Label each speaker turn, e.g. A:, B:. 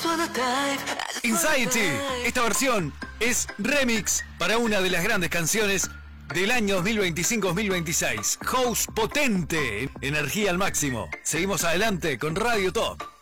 A: Anxiety. Esta versión es remix para una de las grandes canciones del año 2025-2026. House potente, energía al máximo. Seguimos adelante con Radio Top.